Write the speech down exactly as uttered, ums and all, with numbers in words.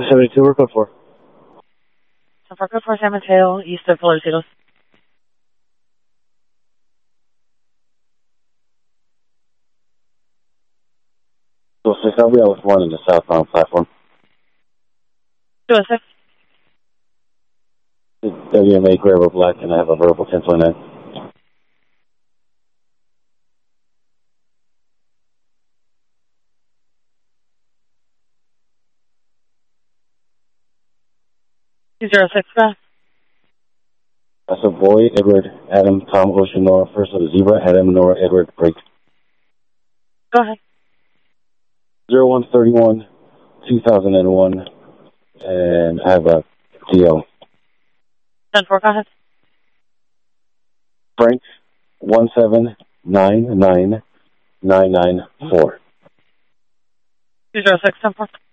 seventy-two, we're code four. So for code four, San Mateo, east of Florecitos. So six, I'll be out with one in the southbound platform. two oh six. W M A Cuervo Black, and I have a verbal ten twenty-nine. two zero six, go. That's a boy, Edward, Adam, Tom, Ocean, Nora, first of the zebra, Adam, Nora, Edward, break. Go ahead. zero one thirty-one, two thousand one, and I have a D L. ten four, go ahead. Frank, one seven nine nine nine nine four. two zero six, ten four.